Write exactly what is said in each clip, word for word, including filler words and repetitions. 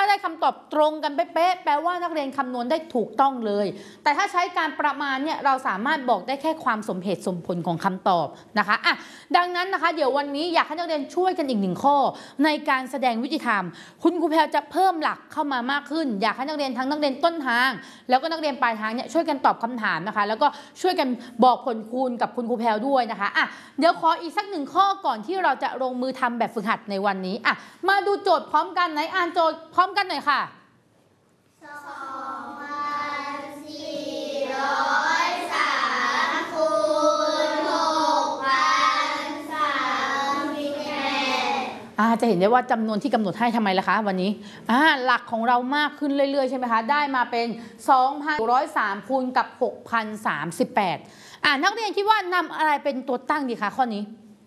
ได้คำตอบตรงกันเป๊ะๆแปลว่านักเรียนคำนวณได้ถูกต้องเลยแต่ถ้าใช้การประมาณเนี่ยเราสามารถบอกได้แค่ความสมเหตุสมผลของคำตอบนะคะอ่ะดังนั้นนะคะเดี๋ยววันนี้อยากให้นักเรียนช่วยกันอีกหนึ่งข้อในการแสดงวิธีทำคุณครูแพรจะเพิ่มหลักเข้ามามากขึ้นอยากให้นักเรียนทั้งนักเรียนต้นทางแล้วก็นักเรียนปลายทางเนี่ยช่วยกันตอบคำถามนะคะแล้วก็ช่วยกันบอกผลคูณกับคุณครูแพรด้วยนะคะอ่ะเดี๋ยวขออีกสักหนึ่งข้อก่อนที่เราจะลงมือทำแบบฝึกหัดในวันนี้อ่ะมาดูโจทย์พร้อมกันไหนอ่านโจทย์พร้อมกันหน่อยค่ะสองพันสี่ร้อยสามคูณหกพันสามสิบแปดอ่าจะเห็นได้ว่าจำนวนที่กำหนดให้ทำไมล่ะคะวันนี้อ่าหลักของเรามากขึ้นเรื่อยๆใช่ไหมคะได้มาเป็น สองพันสี่ร้อยสาม คูณกับ หกพันสามสิบแปด อ่านักเรียนคิดว่านำอะไรเป็นตัวตั้งดีคะข้อนี้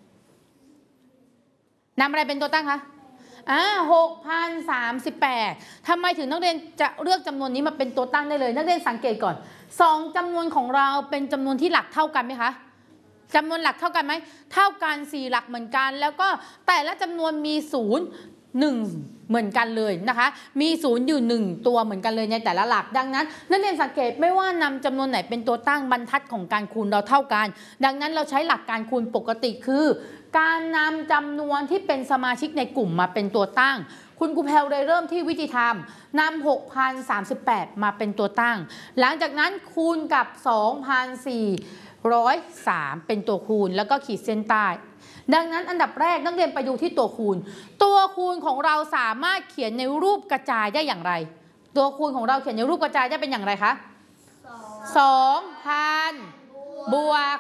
นำอะไรเป็นตัวตั้งคะอ่าหกพันสามสิบแปดทำไมถึงนักเรียนจะเลือกจำนวนนี้มาเป็นตัวตั้งได้เลยนักเรียนสังเกตก่อนสองจำนวนของเราเป็นจำนวนที่หลักเท่ากันไหมคะจำนวนหลักเท่ากันไหมเท่ากันสี่หลักเหมือนกันแล้วก็แต่ละจำนวนมีศูนย์หนึ่งเหมือนกันเลยนะคะมีศูนย์อยู่หนึ่งตัวเหมือนกันเลยในแต่ละหลักดังนั้นนักเรียนสังเกตไม่ว่านำจำนวนไหนเป็นตัวตั้งบรรทัดของการคูณเราเท่ากันดังนั้นเราใช้หลักการคูณปกติคือการนำจำนวนที่เป็นสมาชิกในกลุ่มมาเป็นตัวตั้งคุณครูแพรเลยเริ่มที่วิธีทำนำ หกพันสามสิบแปด มาเป็นตัวตั้งหลังจากนั้นคูณกับ สองพันสี่ร้อยสาม เป็นตัวคูณแล้วก็ขีดเส้นใต้ดังนั้นอันดับแรกนักเรียนไปดูที่ตัวคูณตัวคูณของเราสามารถเขียนในรูปกระจายได้อย่างไรตัวคูณของเราเขียนในรูปกระจายได้เป็นอย่างไรคะ สองพัน บวก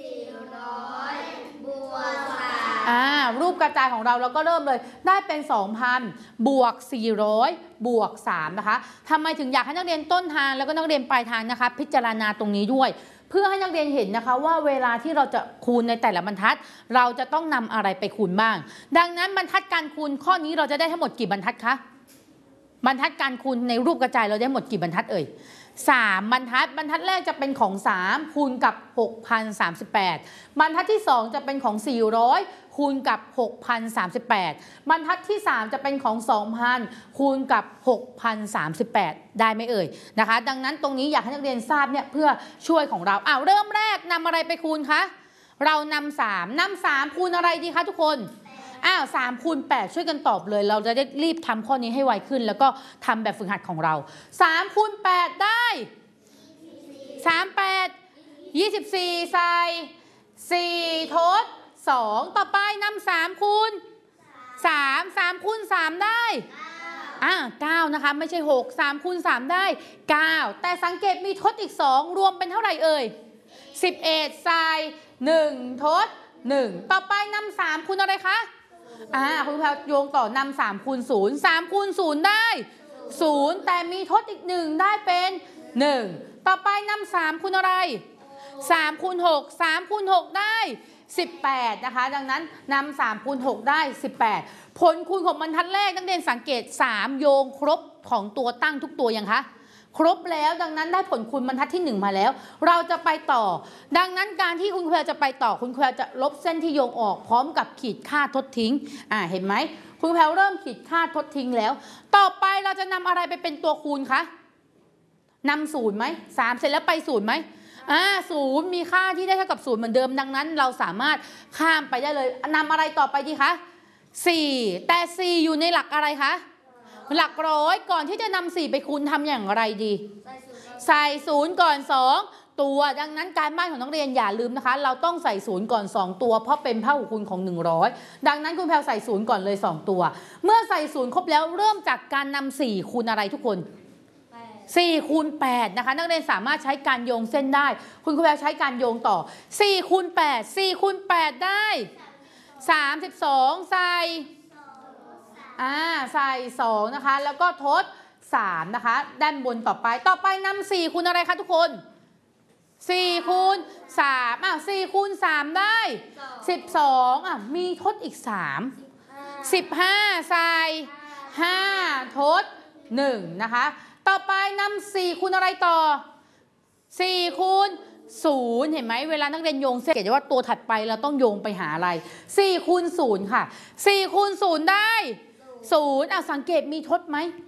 อ่ารูปกระจายของเราเราก็เริ่มเลยได้เป็น สองพัน บวก สี่ร้อย บวก สาม นะคะทำไมถึงอยากให้นักเรียนต้นทางแล้วก็นักเรียนปลายทางนะคะพิจารณาตรงนี้ด้วยเพื่อให้นักเรียนเห็นนะคะว่าเวลาที่เราจะคูณในแต่ละบรรทัดเราจะต้องนำอะไรไปคูณบ้างดังนั้นบรรทัดการคูณข้อนี้เราจะได้ทั้งหมดกี่บรรทัดคะบรรทัดการคูณในรูปกระจายเราได้หมดกี่บรรทัดเอ่ยสามบรรทัดบรรทัดแรกจะเป็นของสามคูณกับ หกพันสามสิบแปด บรรทัดที่สองจะเป็นของสี่ร้อยคูณกับ หกพันสามสิบแปด บรรทัดที่สามจะเป็นของ สองพัน คูณกับ หกพันสามสิบแปด ได้ไหมเอ่ยนะคะดังนั้นตรงนี้อยากให้นักเรียนทราบเนี่ยเพื่อช่วยของเราอ้าวเริ่มแรกนำอะไรไปคูณคะเรานำสามนำสามคูณอะไรดีคะทุกคนอ้าวสามคูณแปดช่วยกันตอบเลยเราจะได้รีบทำข้อนี้ให้ไวขึ้นแล้วก็ทำแบบฝึกหัดของเราสามคูณแปดได้สาม แปด ยี่สิบสี่ใส่สี่ทดสองต่อไปนำสามคูณสาม สามคูณสามได้อ่าเก้านะคะไม่ใช่หก สามคูณสามได้เก้าแต่สังเกตมีทดอีกสองรวมเป็นเท่าไหร่เอ่ยสิบเอ็ดใส่หนึ่งทดหนึ่งต่อไปนำสามคูณอะไรคะอ่าคุณแพรโยงต่อนำสามคูณศูนย์ สามคูณศูนย์ได้ศูนย์แต่มีทดอีกหนึ่งได้เป็นหนึ่งต่อไปนำสามคูณอะไรสามคูณหก สามคูณหกได้สิบแปดนะคะดังนั้นนำสามคูณหกได้สิบแปดผลคูณของบรรทัดแรกนักเรียนสังเกตสามโยงครบของตัวตั้งทุกตัวยังคะครบแล้วดังนั้นได้ผลคูณบรรทัดที่หนึ่งมาแล้วเราจะไปต่อดังนั้นการที่คุณครูจะไปต่อคุณครูจะลบเส้นที่โยงออกพร้อมกับขีดค่าทดทิ้งอ่าเห็นไหมคุณครูเริ่มขีดค่าทดทิ้งแล้วต่อไปเราจะนำอะไรไปเป็นตัวคูณคะนำศูนย์ไหมสามเสร็จแล้วไปศูนย์ไหมอ่าศูนย์มีค่าที่ได้เท่ากับศูนย์เหมือนเดิมดังนั้นเราสามารถข้ามไปได้เลยนำอะไรต่อไปดีคะสี่แต่สี่อยู่ในหลักอะไรคะหลักร้อยก่อนที่จะนำสี่ไปคูณทำอย่างไรดีใส่ศูนย์ก่อนสองตัวดังนั้นการบ้านของนักเรียนอย่าลืมนะคะเราต้องใส่ศูนย์ก่อนสองตัวเพราะเป็นพหุคูณของหนึ่งร้อยดังนั้นคุณแพรใส่ศูนย์ก่อนเลยสองตัวเมื่อใส่ศูนย์ครบแล้วเริ่มจากการนำสี่คูณอะไรทุกคนสี่คูณแปดนะคะนักเรียนสามารถใช้การโยงเส้นได้คุณครูแพรใช้การโยงต่อสี่คูณแปด สี่คูณแปดได้สามสิบสองใส่อ่าใส่สองนะคะแล้วก็ทดสามนะคะด้านบนต่อไปต่อไปนำสี่คูณอะไรคะทุกคนสี่คูณสามอ่ะสี่คูณสามได้สิบสองอ่ะมีทดอีกสามสิบห้าใส่ห้าทดหนึ่งนะคะต่อไปนำสี่คูณอะไรต่อสี่คูณศูนย์เห็นไหมเวลานักเรียนโยงเส้นเห็นว่าตัวถัดไปเราต้องโยงไปหาอะไรสี่คูณศูนย์ค่ะสี่คูณศูนย์ได้ศูนย์อ่ะสังเกตมีทดไหม